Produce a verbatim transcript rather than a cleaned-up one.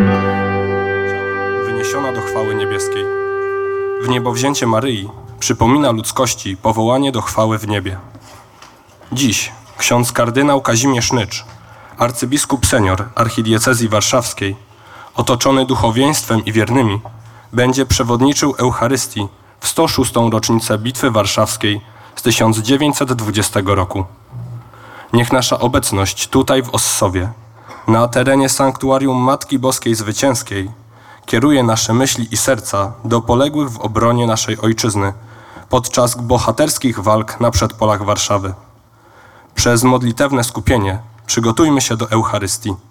Wyniesiona do chwały niebieskiej. W niebowzięcie Maryi przypomina ludzkości powołanie do chwały w niebie. Dziś ksiądz kardynał Kazimierz Nycz, arcybiskup senior archidiecezji warszawskiej, otoczony duchowieństwem i wiernymi, będzie przewodniczył Eucharystii w sto szóstą rocznicę Bitwy Warszawskiej z tysiąc dziewięćset dwudziestego roku. Niech nasza obecność tutaj w Ossowie, na terenie sanktuarium Matki Boskiej Zwycięskiej, kieruje nasze myśli i serca do poległych w obronie naszej ojczyzny podczas bohaterskich walk na przedpolach Warszawy. Przez modlitewne skupienie przygotujmy się do Eucharystii.